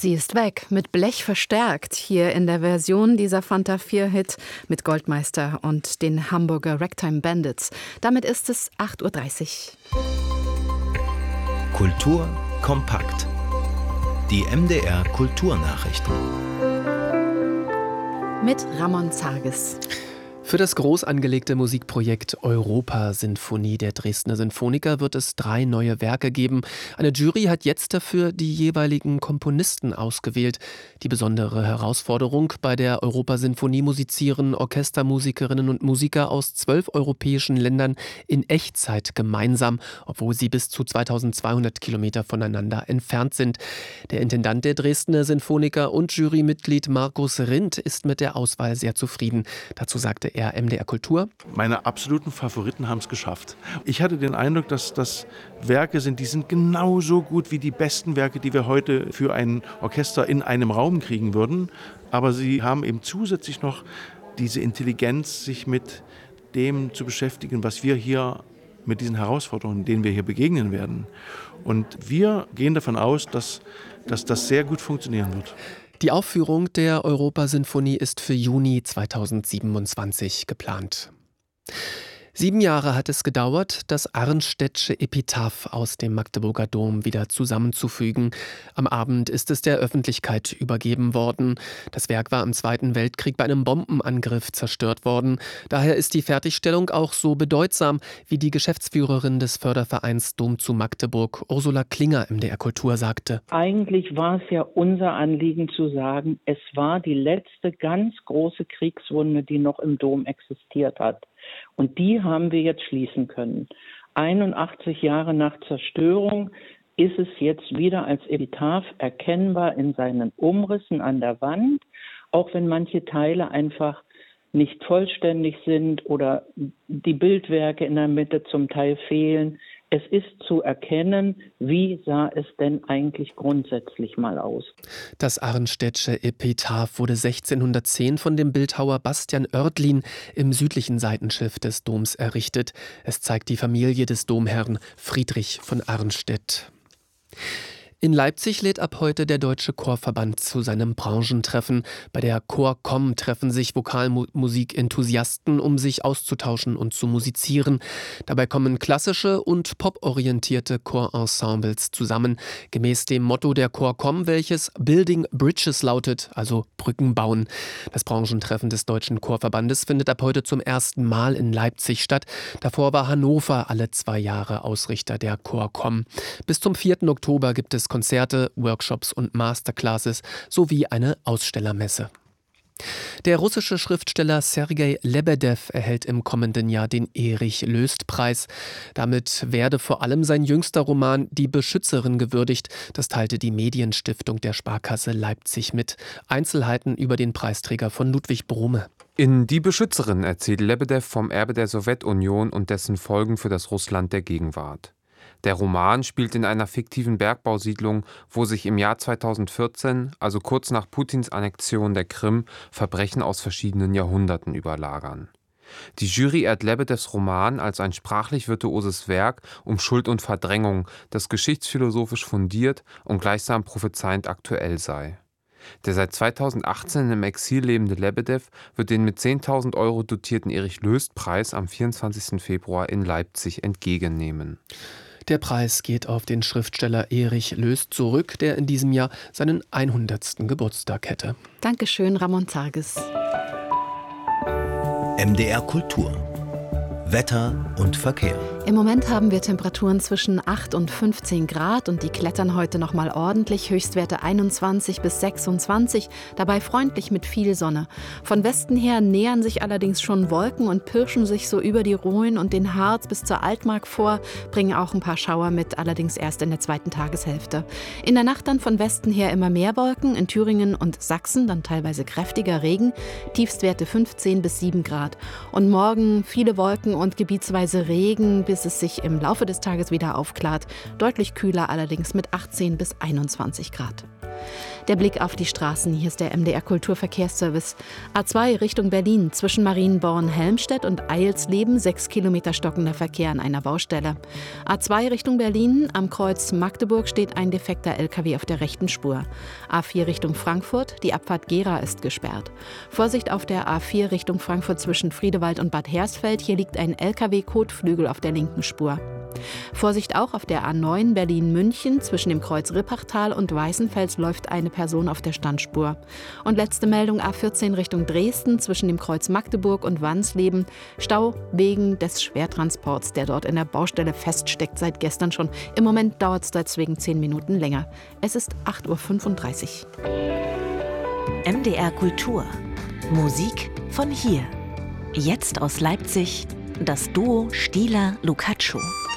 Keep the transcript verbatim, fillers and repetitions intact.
Sie ist weg, mit Blech verstärkt, hier in der Version dieser Fanta vier Hit mit Goldmeister und den Hamburger Ragtime Bandits. Damit ist es acht Uhr dreißig. Kultur kompakt. Die M D R Kulturnachrichten. Mit Ramon Zarges. Für das groß angelegte Musikprojekt Europa-Sinfonie der Dresdner Sinfoniker wird es drei neue Werke geben. Eine Jury hat jetzt dafür die jeweiligen Komponisten ausgewählt. Die besondere Herausforderung: bei der Europa-Sinfonie musizieren Orchestermusikerinnen und Musiker aus zwölf europäischen Ländern in Echtzeit gemeinsam, obwohl sie bis zu zweitausendzweihundert Kilometer voneinander entfernt sind. Der Intendant der Dresdner Sinfoniker und Jurymitglied Markus Rindt ist mit der Auswahl sehr zufrieden. Dazu sagte er M D R Kultur: Meine absoluten Favoriten haben es geschafft. Ich hatte den Eindruck, dass das Werke sind, die sind genauso gut wie die besten Werke, die wir heute für ein Orchester in einem Raum kriegen würden. Aber sie haben eben zusätzlich noch diese Intelligenz, sich mit dem zu beschäftigen, was wir hier mit diesen Herausforderungen, denen wir hier begegnen werden. Und wir gehen davon aus, dass, dass das sehr gut funktionieren wird. Die Aufführung der Europa-Sinfonie ist für Juni zweitausendsiebenundzwanzig geplant. Sieben Jahre hat es gedauert, das Arnstedtsche Epitaph aus dem Magdeburger Dom wieder zusammenzufügen. Am Abend ist es der Öffentlichkeit übergeben worden. Das Werk war im Zweiten Weltkrieg bei einem Bombenangriff zerstört worden. Daher ist die Fertigstellung auch so bedeutsam, wie die Geschäftsführerin des Fördervereins Dom zu Magdeburg, Ursula Klinger, M D R Kultur, sagte. Eigentlich war es ja unser Anliegen zu sagen, es war die letzte ganz große Kriegswunde, die noch im Dom existiert hat. Und die haben wir jetzt schließen können. einundachtzig Jahre nach Zerstörung ist es jetzt wieder als Epitaph erkennbar in seinen Umrissen an der Wand, auch wenn manche Teile einfach nicht vollständig sind oder die Bildwerke in der Mitte zum Teil fehlen. Es ist zu erkennen, wie sah es denn eigentlich grundsätzlich mal aus. Das Arnstedtsche Epitaph wurde sechzehnhundertzehn von dem Bildhauer Bastian Oertlin im südlichen Seitenschiff des Doms errichtet. Es zeigt die Familie des Domherrn Friedrich von Arnstedt. In Leipzig lädt ab heute der Deutsche Chorverband zu seinem Branchentreffen. Bei der Chorcom treffen sich Vokalmusik-Enthusiasten, um sich auszutauschen und zu musizieren. Dabei kommen klassische und poporientierte Chorensembles zusammen. Gemäß dem Motto der Chorcom, welches Building Bridges lautet, also Brücken bauen. Das Branchentreffen des Deutschen Chorverbandes findet ab heute zum ersten Mal in Leipzig statt. Davor war Hannover alle zwei Jahre Ausrichter der Chorcom. Bis zum vierten Oktober gibt es Konzerte, Workshops und Masterclasses sowie eine Ausstellermesse. Der russische Schriftsteller Sergei Lebedew erhält im kommenden Jahr den Erich-Löst-Preis. Damit werde vor allem sein jüngster Roman Die Beschützerin gewürdigt. Das teilte die Medienstiftung der Sparkasse Leipzig mit. Einzelheiten über den Preisträger von Ludwig Brumme. In Die Beschützerin erzählt Lebedew vom Erbe der Sowjetunion und dessen Folgen für das Russland der Gegenwart. Der Roman spielt in einer fiktiven Bergbausiedlung, wo sich im Jahr zweitausendvierzehn, also kurz nach Putins Annexion der Krim, Verbrechen aus verschiedenen Jahrhunderten überlagern. Die Jury ehrt Lebedews Roman als ein sprachlich virtuoses Werk um Schuld und Verdrängung, das geschichtsphilosophisch fundiert und gleichsam prophezeiend aktuell sei. Der seit zweitausendachtzehn im Exil lebende Lebedew wird den mit zehntausend Euro dotierten Erich-Löst-Preis am vierundzwanzigsten Februar in Leipzig entgegennehmen. Der Preis geht auf den Schriftsteller Erich Löst zurück, der in diesem Jahr seinen hundertsten Geburtstag hätte. Dankeschön, Ramon Zarges. M D R Kultur. Wetter und Verkehr. Im Moment haben wir Temperaturen zwischen acht und fünfzehn Grad und die klettern heute noch mal ordentlich. Höchstwerte einundzwanzig bis sechsundzwanzig, dabei freundlich mit viel Sonne. Von Westen her nähern sich allerdings schon Wolken und pirschen sich so über die Rhön und den Harz bis zur Altmark vor, bringen auch ein paar Schauer mit, allerdings erst in der zweiten Tageshälfte. In der Nacht dann von Westen her immer mehr Wolken, in Thüringen und Sachsen dann teilweise kräftiger Regen, Tiefstwerte fünfzehn bis sieben Grad. Und morgen viele Wolken und gebietsweise Regen, bis es sich im Laufe des Tages wieder aufklart. Deutlich kühler allerdings mit achtzehn bis einundzwanzig Grad. Der Blick auf die Straßen, hier ist der M D R Kulturverkehrsservice. A zwei Richtung Berlin, zwischen Marienborn-Helmstedt und Eilsleben, sechs Kilometer stockender Verkehr an einer Baustelle. A zwei Richtung Berlin, am Kreuz Magdeburg steht ein defekter L K W auf der rechten Spur. A vier Richtung Frankfurt, die Abfahrt Gera ist gesperrt. Vorsicht auf der A vier Richtung Frankfurt zwischen Friedewald und Bad Hersfeld, hier liegt ein L K W-Kotflügel auf der linken Spur. Vorsicht auch auf der A neun Berlin-München, zwischen dem Kreuz Rippachtal und Weißenfels läuft eine Person auf der Standspur. Und letzte Meldung, A vierzehn Richtung Dresden, zwischen dem Kreuz Magdeburg und Wansleben, Stau wegen des Schwertransports, der dort in der Baustelle feststeckt, seit gestern schon. Im Moment dauert es deswegen zehn Minuten länger. Es ist acht Uhr fünfunddreißig. M D R Kultur. Musik von hier. Jetzt aus Leipzig das Duo Stieler-Lukacschu.